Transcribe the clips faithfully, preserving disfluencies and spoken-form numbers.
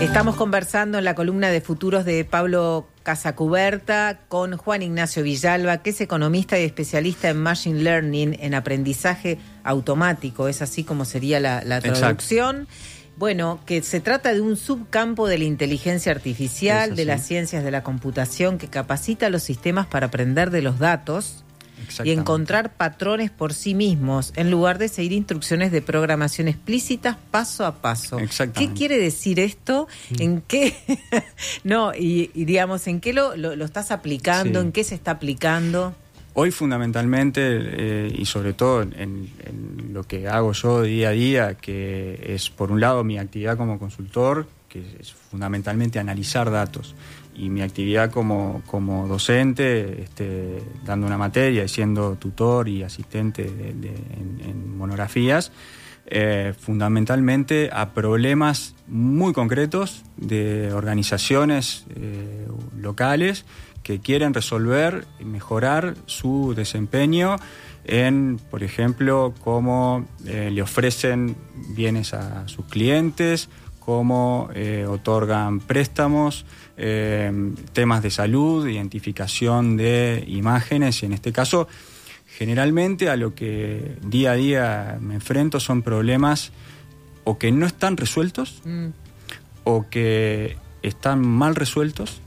Estamos conversando en la columna de futuros de Pablo Casacuberta con Juan Ignacio Villalba, que es economista y especialista en Machine Learning, en aprendizaje automático, es así como sería la, la traducción. Exacto. Bueno, que se trata de un subcampo de la inteligencia artificial, de las ciencias de la computación, que capacita a los sistemas para aprender de los datos y encontrar patrones por sí mismos, en lugar de seguir instrucciones de programación explícitas paso a paso. ¿Qué quiere decir esto? Mm. ¿En qué? no, y, y digamos, ¿en qué lo, lo, lo estás aplicando? Sí. ¿En qué se está aplicando? Hoy fundamentalmente, eh, y sobre todo en, en lo que hago yo día a día, que es por un lado mi actividad como consultor, que es fundamentalmente analizar datos, y mi actividad como, como docente, este, dando una materia y siendo tutor y asistente de, de, en, en monografías, eh, fundamentalmente a problemas muy concretos de organizaciones eh, locales que quieren resolver y mejorar su desempeño en, por ejemplo, cómo eh, le ofrecen bienes a sus clientes, cómo eh, otorgan préstamos, eh, temas de salud, identificación de imágenes, y en este caso, generalmente a lo que día a día me enfrento son problemas o que no están resueltos, mm. o que están mal resueltos,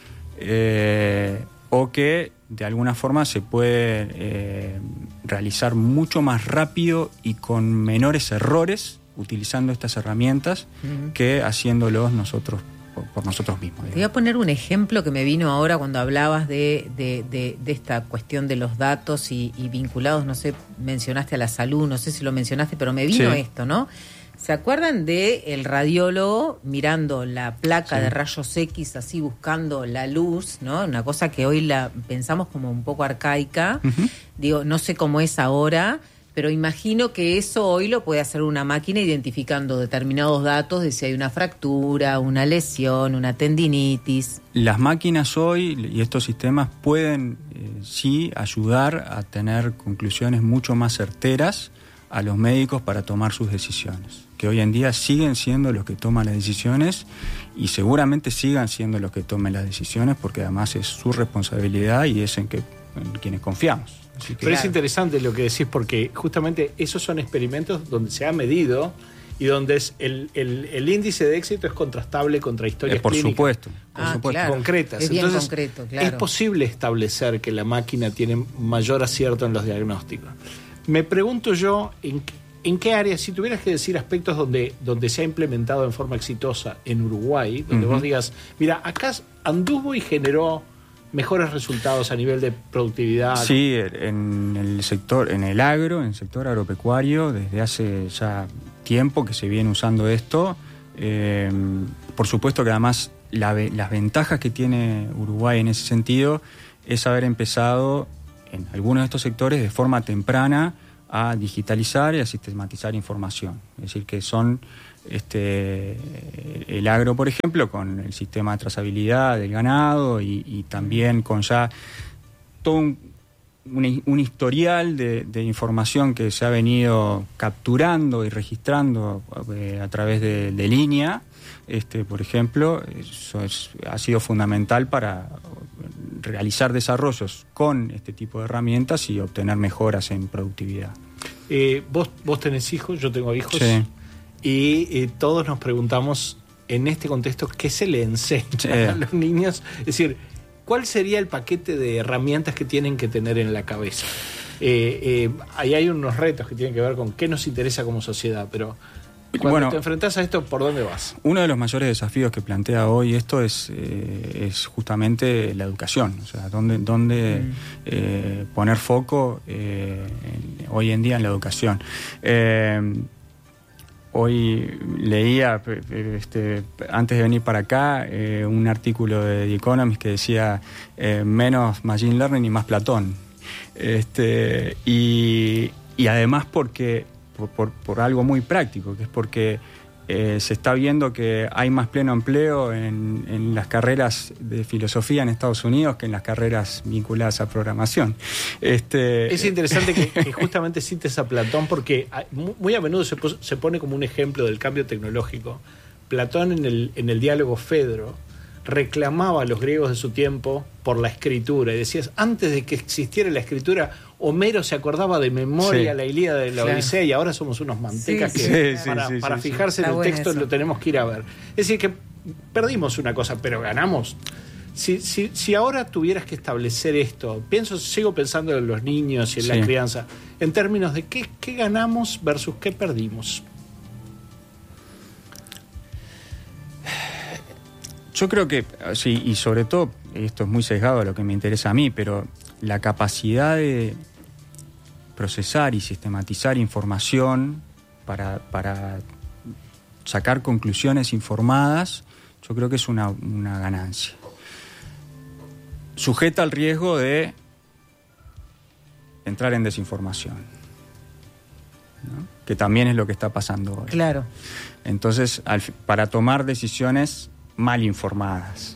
eh, o que de alguna forma se puede eh, realizar mucho más rápido y con menores errores utilizando estas herramientas uh-huh. que haciéndolos nosotros por, por nosotros mismos. Digamos. Te voy a poner un ejemplo que me vino ahora cuando hablabas de, de, de, de esta cuestión de los datos y, y vinculados, no sé, mencionaste a la salud, no sé si lo mencionaste, pero me vino sí. esto, ¿no? ¿Se acuerdan de el radiólogo mirando la placa sí. de rayos X, así buscando la luz, ¿no? Una cosa que hoy la pensamos como un poco arcaica. Uh-huh. Digo, no sé cómo es ahora, pero imagino que eso hoy lo puede hacer una máquina identificando determinados datos de si hay una fractura, una lesión, una tendinitis. Las máquinas hoy y estos sistemas pueden eh, sí ayudar a tener conclusiones mucho más certeras a los médicos para tomar sus decisiones, que hoy en día siguen siendo los que toman las decisiones y seguramente sigan siendo los que tomen las decisiones, porque además es su responsabilidad y es en, que, en quienes confiamos. Así que, Pero claro. es interesante lo que decís, porque justamente esos son experimentos donde se ha medido y donde es el, el, el índice de éxito es contrastable contra historias eh, por clínicas supuesto, por ah, supuesto. Claro. concretas. Es bien Entonces, concreto, claro. es posible establecer que la máquina tiene mayor acierto en los diagnósticos. Me pregunto yo, ¿en, en qué áreas, si tuvieras que decir aspectos donde, donde se ha implementado en forma exitosa en Uruguay, donde uh-huh. vos digas, mira, acá anduvo y generó mejores resultados a nivel de productividad? Sí, en el sector, en el agro, en el sector agropecuario, desde hace ya tiempo que se viene usando esto. Eh, por supuesto que además la, las ventajas que tiene Uruguay en ese sentido es haber empezado en algunos de estos sectores de forma temprana a digitalizar y a sistematizar información. Es decir, que son este, el agro, por ejemplo, con el sistema de trazabilidad del ganado y, y también con ya todo un, un, un historial de, de información que se ha venido capturando y registrando eh, a través de, de línea. Este, por ejemplo, eso es, ha sido fundamental para realizar desarrollos con este tipo de herramientas y obtener mejoras en productividad. Eh, vos, vos tenés hijos, yo tengo hijos, sí. y eh, todos nos preguntamos en este contexto qué se le enseña sí. a los niños. Es decir, ¿cuál sería el paquete de herramientas que tienen que tener en la cabeza? Eh, eh, ahí hay unos retos que tienen que ver con qué nos interesa como sociedad, pero cuando bueno, te enfrentás a esto, ¿por dónde vas? Uno de los mayores desafíos que plantea hoy esto es, eh, es justamente la educación, o sea, dónde, dónde mm. eh, poner foco eh, en, hoy en día en la educación. Eh, hoy leía, este, antes de venir para acá, eh, un artículo de The Economist que decía eh, menos Machine Learning y más Platón. Este, y, y además porque Por, por, por algo muy práctico, que es porque eh, se está viendo que hay más pleno empleo en, en las carreras de filosofía en Estados Unidos que en las carreras vinculadas a programación. Este, es interesante que, que justamente cites a Platón, porque muy a menudo se, se pone como un ejemplo del cambio tecnológico Platón en el, en el diálogo Fedro reclamaba a los griegos de su tiempo por la escritura, y decías, antes de que existiera la escritura, Homero se acordaba de memoria sí. la Ilíada de la claro. Odisea, y ahora somos unos mantecas sí, que sí, para, sí, sí, para sí, fijarse sí. en el texto eso. Lo tenemos que ir a ver. Es decir, que perdimos una cosa, pero ganamos. Si, si, si ahora tuvieras que establecer esto, pienso, sigo pensando en los niños y en sí. la crianza, en términos de qué, qué ganamos versus qué perdimos. Yo creo que, sí, y sobre todo, esto es muy sesgado a lo que me interesa a mí, pero la capacidad de procesar y sistematizar información para, para sacar conclusiones informadas, yo creo que es una, una ganancia. Sujeta al riesgo de entrar en desinformación, ¿no? Que también es lo que está pasando hoy. Claro. Entonces, al, para tomar decisiones mal informadas.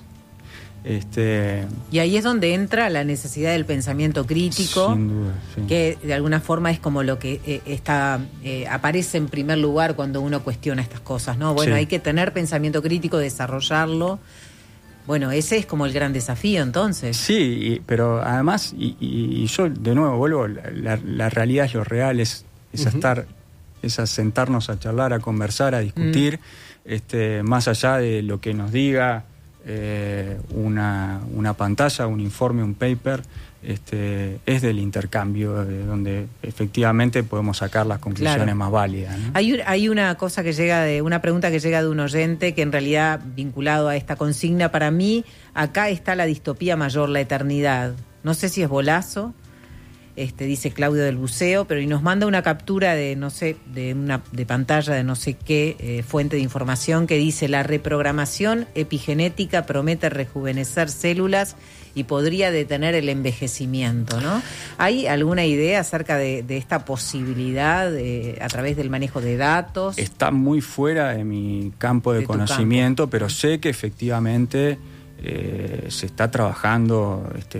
Este, y ahí es donde entra la necesidad del pensamiento crítico, sin duda, sí. que de alguna forma es como lo que eh, está eh, aparece en primer lugar cuando uno cuestiona estas cosas, ¿no? Bueno, sí. hay que tener pensamiento crítico, desarrollarlo. Bueno, ese es como el gran desafío, entonces. Sí, y, pero además, y, y, y yo de nuevo vuelvo, la, la realidad es lo real, es, es uh-huh. estar, es a sentarnos a charlar, a conversar, a discutir, uh-huh. este, más allá de lo que nos diga eh, una, una pantalla, un informe, un paper, este, es del intercambio, de donde efectivamente podemos sacar las conclusiones claro. más válidas, ¿no? Hay, hay una cosa que llega de, una pregunta que llega de un oyente que en realidad, vinculado a esta consigna, para mí, acá está la distopía mayor, la eternidad. No sé si es Bolazo, este, dice Claudio del Buceo, pero y nos manda una captura de, no sé, de una de pantalla de no sé qué eh, fuente de información que dice: la reprogramación epigenética promete rejuvenecer células y podría detener el envejecimiento, ¿no? ¿Hay alguna idea acerca de, de esta posibilidad de, a través del manejo de datos? Está muy fuera de mi campo de, de conocimiento, campo. Pero sé que efectivamente eh, se está trabajando este,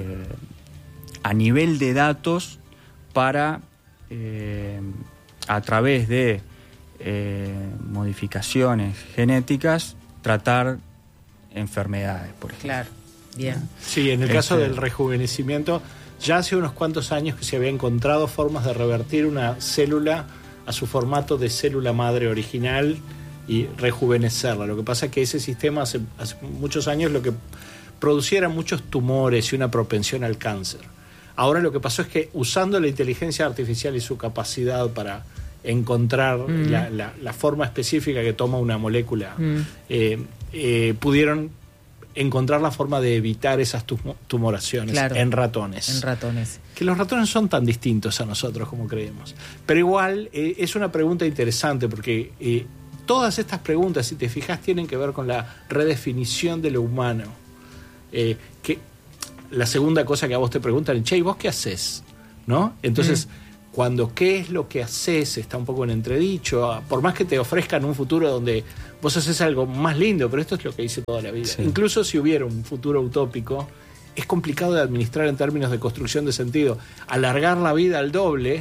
a nivel de datos para, eh, a través de eh, modificaciones genéticas, tratar enfermedades, por ejemplo. Claro. Bien. Sí, en el caso este... del rejuvenecimiento, ya hace unos cuantos años que se había encontrado formas de revertir una célula a su formato de célula madre original y rejuvenecerla. Lo que pasa es que ese sistema hace, hace muchos años lo que produciera muchos tumores y una propensión al cáncer. Ahora lo que pasó es que usando la inteligencia artificial y su capacidad para encontrar mm. la, la, la forma específica que toma una molécula, mm. eh, eh, pudieron encontrar la forma de evitar esas tumoraciones claro, en ratones. En ratones. Que los ratones son tan distintos a nosotros como creemos. Pero igual eh, es una pregunta interesante porque eh, todas estas preguntas, si te fijas, tienen que ver con la redefinición de lo humano. Eh, que la segunda cosa que a vos te preguntan, che, ¿y vos qué haces? ¿No? Entonces, mm. cuando qué es lo que haces está un poco en entredicho, por más que te ofrezcan un futuro donde vos haces algo más lindo, pero esto es lo que hice toda la vida. Sí. Incluso si hubiera un futuro utópico, es complicado de administrar en términos de construcción de sentido. Alargar la vida al doble,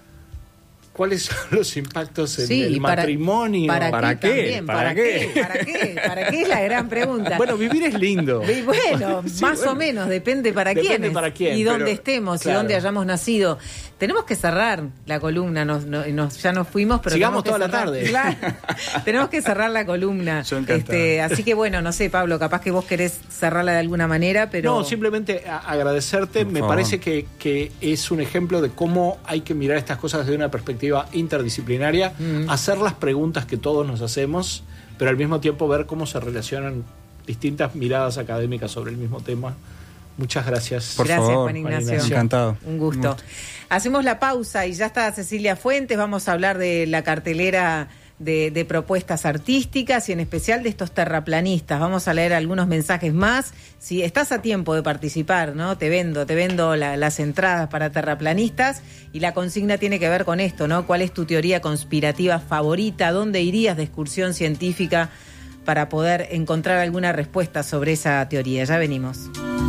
¿cuáles son los impactos en sí, el para, matrimonio? ¿Para, ¿Para qué? También, ¿Para, ¿Para qué? qué? ¿Para qué? ¿Para qué es la gran pregunta? Bueno, vivir es lindo. Y bueno, sí, más bueno, o menos, depende para depende quién. para quién. Y dónde pero, estemos, claro. y dónde hayamos nacido. Tenemos que cerrar la columna, nos, nos, ya nos fuimos, pero sigamos toda cerrar, la tarde. Claro, tenemos que cerrar la columna. Este, así que bueno, no sé, Pablo, capaz que vos querés cerrarla de alguna manera, pero... No, simplemente agradecerte. Por Me favor. parece que, que es un ejemplo de cómo hay que mirar estas cosas desde una perspectiva interdisciplinaria, mm. hacer las preguntas que todos nos hacemos, pero al mismo tiempo ver cómo se relacionan distintas miradas académicas sobre el mismo tema. Muchas gracias. Por gracias, favor, Juan Ignacio. Juan Ignacio. Encantado. Un gusto. Un gusto. Hacemos la pausa y ya está Cecilia Fuentes. Vamos a hablar de la cartelera de, de propuestas artísticas y en especial de estos terraplanistas. Vamos a leer algunos mensajes más. Si estás a tiempo de participar, ¿no? Te vendo, te vendo la, las entradas para terraplanistas y la consigna tiene que ver con esto, ¿no? ¿Cuál es tu teoría conspirativa favorita? ¿Dónde irías de excursión científica para poder encontrar alguna respuesta sobre esa teoría? Ya venimos.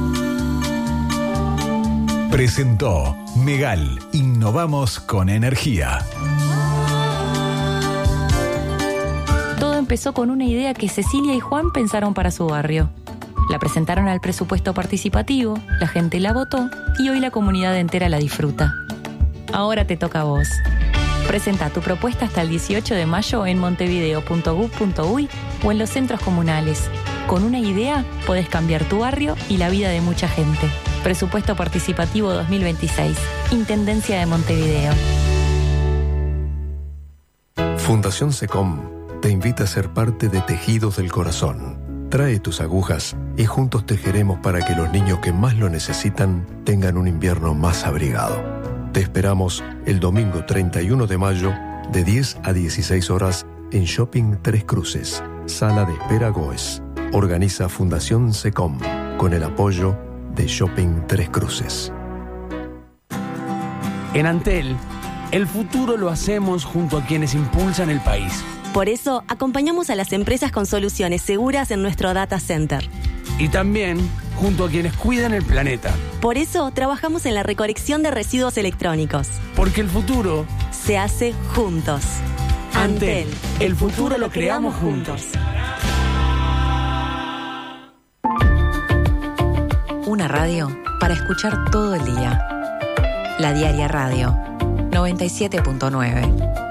Presentó Megal, innovamos con energía. Todo empezó empezó con una idea que Cecilia y Juan pensaron para su barrio. La presentaron al presupuesto participativo, la gente la votó y hoy la comunidad entera la disfruta. Ahora te toca a vos. Presenta tu propuesta hasta el dieciocho de mayo en montevideo punto gov punto uy o en los centros comunales. Con una idea podés cambiar tu barrio y la vida de mucha gente. Presupuesto Participativo dos mil veintiséis. Intendencia de Montevideo. Fundación SECOM te invita a ser parte de Tejidos del Corazón. Trae tus agujas y juntos tejeremos para que los niños que más lo necesitan tengan un invierno más abrigado. Te esperamos el domingo treinta y uno de mayo de diez a dieciséis horas en Shopping Tres Cruces, Sala de Espera Goes. Organiza Fundación SECOM con el apoyo de Shopping Tres Cruces. En Antel, el futuro lo hacemos junto a quienes impulsan el país. Por eso, acompañamos a las empresas con soluciones seguras en nuestro data center. Y también junto a quienes cuidan el planeta. Por eso, trabajamos en la recolección de residuos electrónicos. Porque el futuro se hace juntos. Antel, el futuro lo creamos juntos. Una radio para escuchar todo el día. La Diaria Radio, noventa y siete punto nueve.